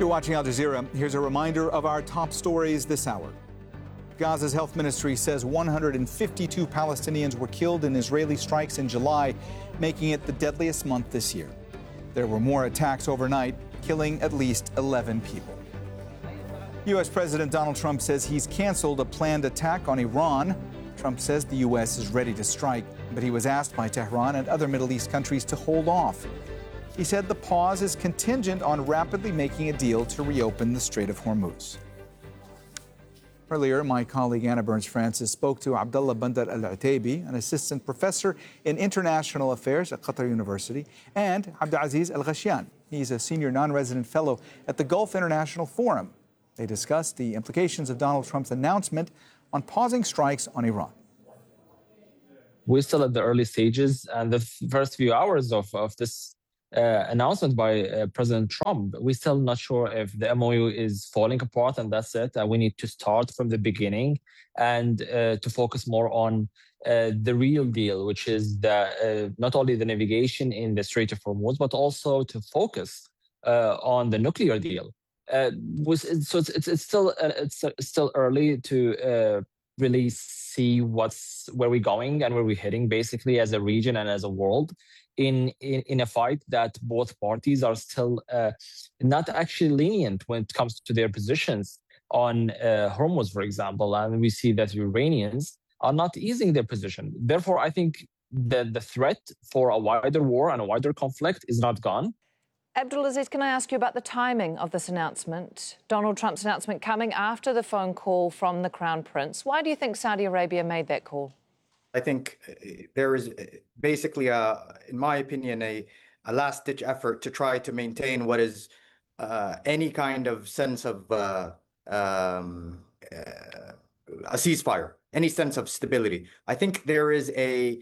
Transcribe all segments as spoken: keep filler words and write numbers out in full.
You're watching Al Jazeera. Here's a reminder of our top stories this hour. Gaza's health ministry says one hundred fifty-two Palestinians were killed in Israeli strikes in July, making it the deadliest month this year. There were more attacks overnight, killing at least eleven people. U S President Donald Trump says he's canceled a planned attack on Iran. Trump says the U S is ready to strike, but he was asked by Tehran and other Middle East countries to hold off. He said the pause is contingent on rapidly making a deal to reopen the Strait of Hormuz. Earlier, my colleague Anna Burns-Francis spoke to Abdullah Bandar Al-Utaibi, an assistant professor in international affairs at Qatar University, and Abdulaziz Al-Ghashyan. He's a senior non-resident fellow at the Gulf International Forum. They discussed the implications of Donald Trump's announcement on pausing strikes on Iran. We're still at the early stages, and the first few hours of, of this uh, announcement by uh, President Trump, we're still not sure if the M O U is falling apart, and that's it. Uh, we need to start from the beginning and uh, to focus more on uh, the real deal, which is the, uh, not only the navigation in the Strait of Hormuz, but also to focus uh, on the nuclear deal. Uh, was, so it's, it's, it's still uh, it's, it's still early to uh, really see what's where we're going and where we're heading, basically as a region and as a world, in in, in a fight that both parties are still uh, not actually lenient when it comes to their positions on uh, Hormuz, for example, and we see that the Iranians are not easing their position. Therefore, I think that the threat for a wider war and a wider conflict is not gone. Abdulaziz, can I ask you about the timing of this announcement? Donald Trump's announcement coming after the phone call from the Crown Prince. Why do you think Saudi Arabia made that call? I think there is basically, a, in my opinion, a, a last-ditch effort to try to maintain what is uh, any kind of sense of uh, um, uh, a ceasefire, any sense of stability. I think there is a...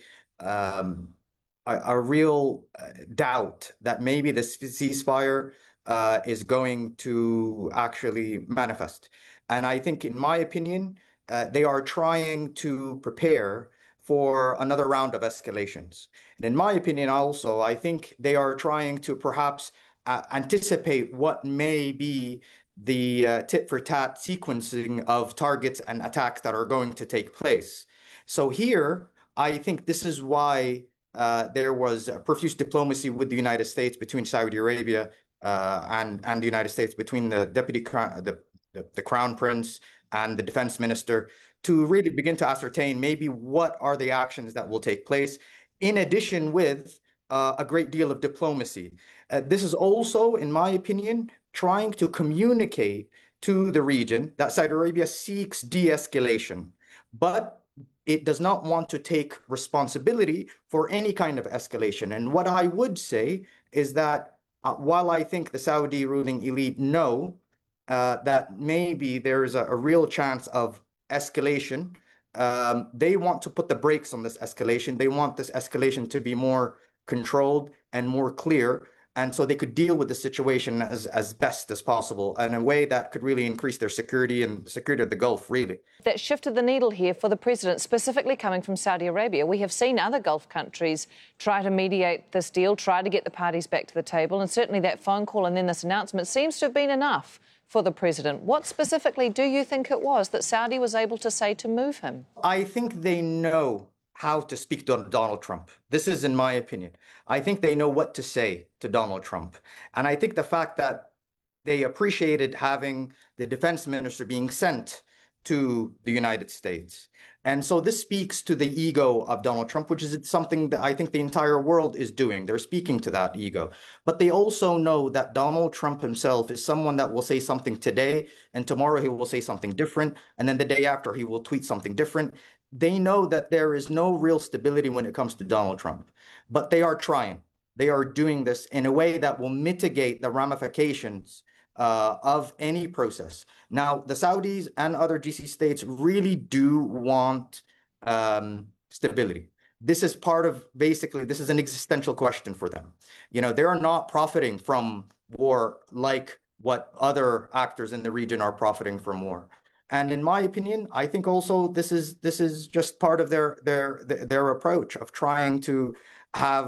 Um, A, a real uh, doubt that maybe the ceasefire uh, is going to actually manifest. And I think, in my opinion, uh, they are trying to prepare for another round of escalations. And in my opinion, also, I think they are trying to perhaps uh, anticipate what may be the uh, tit-for-tat sequencing of targets and attacks that are going to take place. So here, I think this is why Uh, there was profuse diplomacy with the United States, between Saudi Arabia uh, and, and the United States, between the deputy crown, the, the, the crown prince and the defense minister, to really begin to ascertain maybe what are the actions that will take place, in addition with uh, a great deal of diplomacy. Uh, this is also, in my opinion, trying to communicate to the region that Saudi Arabia seeks de-escalation, but it does not want to take responsibility for any kind of escalation. And what I would say is that uh, while I think the Saudi ruling elite know uh, that maybe there is a, a real chance of escalation, um, they want to put the brakes on this escalation. They want this escalation to be more controlled and more clear, and so they could deal with the situation as, as best as possible in a way that could really increase their security and security of the Gulf, really. That shifted the needle here for the president, specifically coming from Saudi Arabia. We have seen other Gulf countries try to mediate this deal, try to get the parties back to the table, and certainly that phone call and then this announcement seems to have been enough for the president. What specifically do you think it was that Saudi was able to say to move him? I think they know how to speak to Donald Trump. This is in my opinion. I think they know what to say to Donald Trump. And I think the fact that they appreciated having the defense minister being sent to the United States. And so this speaks to the ego of Donald Trump, which is something that I think the entire world is doing. They're speaking to that ego. But they also know that Donald Trump himself is someone that will say something today, and tomorrow he will say something different, and then the day after he will tweet something different. They know that there is no real stability when it comes to Donald Trump, but they are trying. They are doing this in a way that will mitigate the ramifications uh, of any process. Now, the Saudis and other G C states really do want um, stability. This is part of, basically, this is an existential question for them. You know, they are not profiting from war like what other actors in the region are profiting from war. And in my opinion, I think also this is this is just part of their their their approach of trying to have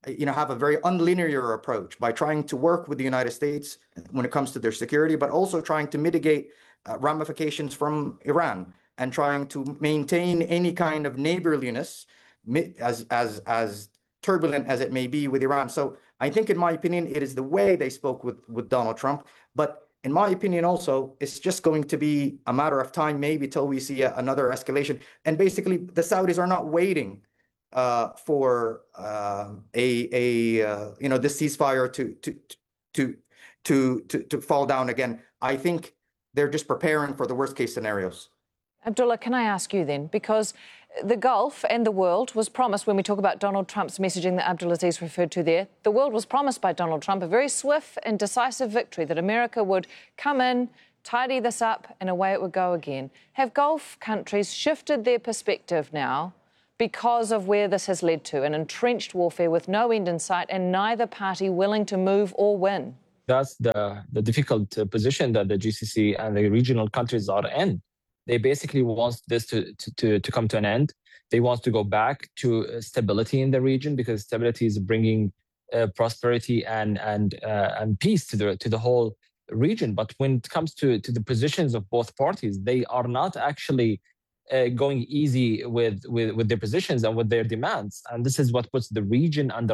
you know, have a very unlinear approach by trying to work with the United States when it comes to their security, but also trying to mitigate uh, ramifications from Iran and trying to maintain any kind of neighborliness as as as turbulent as it may be with Iran. So I think, in my opinion, it is the way they spoke with with Donald Trump. But in my opinion, also, it's just going to be a matter of time, maybe till we see a, another escalation. And basically, the Saudis are not waiting uh, for uh, a a uh, you know this ceasefire to to to to to to fall down again. I think they're just preparing for the worst case scenarios. Abdullah, can I ask you then, because the Gulf and the world was promised, when we talk about Donald Trump's messaging that Abdulaziz referred to there, the world was promised by Donald Trump a very swift and decisive victory, that America would come in, tidy this up, and away it would go again. Have Gulf countries shifted their perspective now because of where this has led to, an entrenched warfare with no end in sight and neither party willing to move or win? That's the, the difficult position that the G C C and the regional countries are in. They basically want this to, to, to come to an end. They want to go back to stability in the region, because stability is bringing uh, prosperity and and uh, and peace to the to the whole region. But when it comes to, to the positions of both parties, they are not actually uh, going easy with, with, with their positions and with their demands. And this is what puts the region under